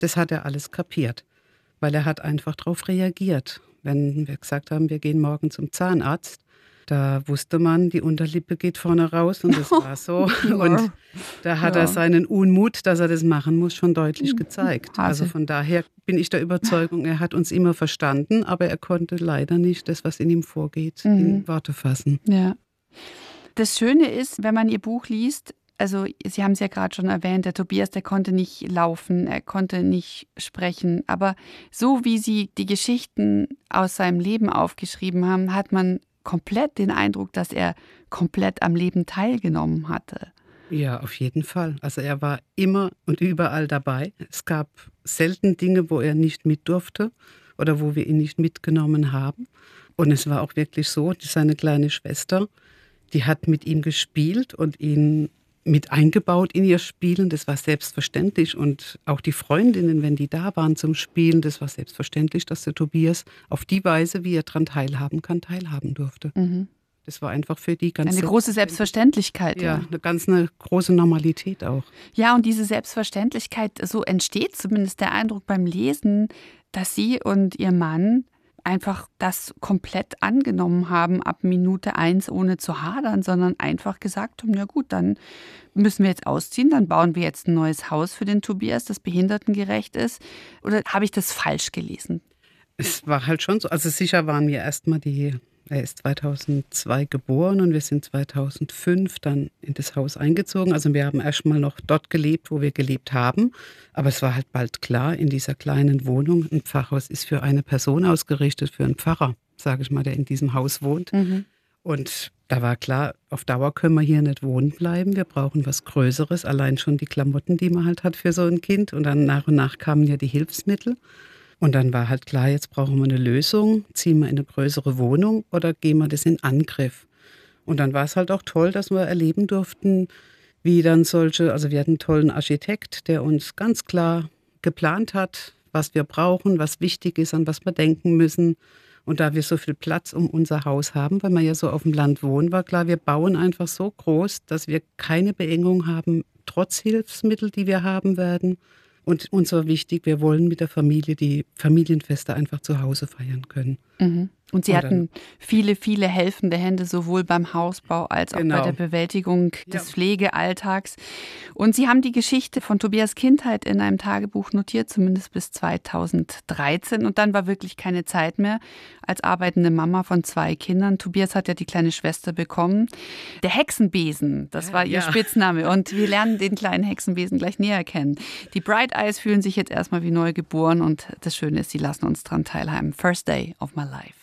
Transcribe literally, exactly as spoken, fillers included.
das hat er alles kapiert, weil er hat einfach darauf reagiert. Wenn wir gesagt haben, wir gehen morgen zum Zahnarzt, da wusste man, die Unterlippe geht vorne raus und das war so. Und da hat ja. er seinen Unmut, dass er das machen muss, schon deutlich gezeigt. Hase. Also von daher bin ich der Überzeugung, er hat uns immer verstanden, aber er konnte leider nicht das, was in ihm vorgeht, mhm. in Worte fassen. Ja. Das Schöne ist, wenn man Ihr Buch liest, also Sie haben es ja gerade schon erwähnt, der Tobias, der konnte nicht laufen, er konnte nicht sprechen. Aber so wie Sie die Geschichten aus seinem Leben aufgeschrieben haben, hat man komplett den Eindruck, dass er komplett am Leben teilgenommen hatte. Ja, auf jeden Fall. Also er war immer und überall dabei. Es gab selten Dinge, wo er nicht mit durfte oder wo wir ihn nicht mitgenommen haben. Und es war auch wirklich so, seine kleine Schwester, die hat mit ihm gespielt und ihn mit eingebaut in ihr Spielen. Das war selbstverständlich. Und auch die Freundinnen, wenn die da waren zum Spielen, das war selbstverständlich, dass der Tobias auf die Weise, wie er daran teilhaben kann, teilhaben durfte. Mhm. Das war einfach für die ganz... Eine große Selbstverständlichkeit. Ja, eine ganz eine große Normalität auch. Ja, und diese Selbstverständlichkeit, so entsteht zumindest der Eindruck beim Lesen, dass Sie und Ihr Mann einfach das komplett angenommen haben ab Minute eins, ohne zu hadern, sondern einfach gesagt haben, ja gut, dann müssen wir jetzt ausziehen, dann bauen wir jetzt ein neues Haus für den Tobias, das behindertengerecht ist. Oder habe ich das falsch gelesen? Es war halt schon so, also sicher waren wir erstmal die, er ist zweitausendzwei geboren und wir sind zweitausendfünf dann in das Haus eingezogen. Also wir haben erstmal noch dort gelebt, wo wir gelebt haben. Aber es war halt bald klar, in dieser kleinen Wohnung, ein Pfarrhaus ist für eine Person ausgerichtet, für einen Pfarrer, sage ich mal, der in diesem Haus wohnt. Mhm. Und da war klar, auf Dauer können wir hier nicht wohnen bleiben. Wir brauchen was Größeres, allein schon die Klamotten, die man halt hat für so ein Kind. Und dann nach und nach kamen ja die Hilfsmittel. Und dann war halt klar, jetzt brauchen wir eine Lösung. Ziehen wir in eine größere Wohnung oder gehen wir das in Angriff? Und dann war es halt auch toll, dass wir erleben durften, wie dann solche, also wir hatten einen tollen Architekt, der uns ganz klar geplant hat, was wir brauchen, was wichtig ist, an was wir denken müssen. Und da wir so viel Platz um unser Haus haben, weil wir ja so auf dem Land wohnen, war klar, wir bauen einfach so groß, dass wir keine Beengung haben, trotz Hilfsmittel, die wir haben werden. Und uns war wichtig, wir wollen mit der Familie die Familienfeste einfach zu Hause feiern können. Mhm. Und Sie hatten viele, viele helfende Hände, sowohl beim Hausbau als auch genau. bei der Bewältigung des ja. Pflegealltags. Und Sie haben die Geschichte von Tobias Kindheit in einem Tagebuch notiert, zumindest bis zweitausenddreizehn. Und dann war wirklich keine Zeit mehr als arbeitende Mama von zwei Kindern. Tobias hat ja die kleine Schwester bekommen. Der Hexenbesen, das war ihr ja. Spitzname. Und wir lernen den kleinen Hexenbesen gleich näher kennen. Die Bright Eyes fühlen sich jetzt erstmal wie neu geboren. Und das Schöne ist, sie lassen uns dran teilhaben. First Day of My Life.